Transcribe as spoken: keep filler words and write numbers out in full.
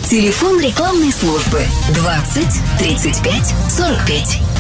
Телефон рекламной службы двадцать тридцать пять сорок пять.